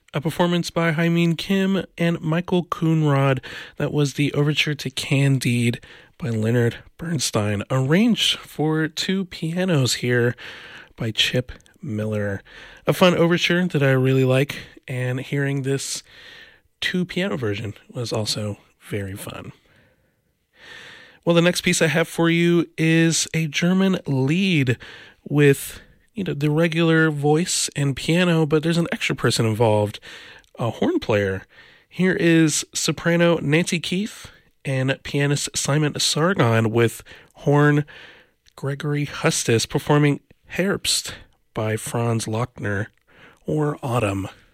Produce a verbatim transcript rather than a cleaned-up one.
A performance by Hymin Kim and Michael Coonrod. That was the overture to Candide by Leonard Bernstein, arranged for two pianos here by Chip Miller. A fun overture that I really like, and hearing this two piano version was also very fun. Well, the next piece I have for you is a German lead with, you know, the regular voice and piano, but there's an extra person involved, a horn player. Here is soprano Nancy Keith and pianist Simon Sargon with horn Gregory Hustis performing Herbst by Franz Lochner, or Autumn.